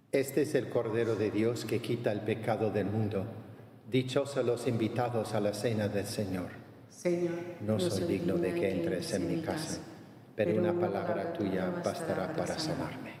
Este es el Cordero de Dios que quita el pecado del mundo. Dichosos los invitados a la cena del Señor. Señor, No soy digno de que entres en mi casa, pero una palabra tuya bastará para sanarme.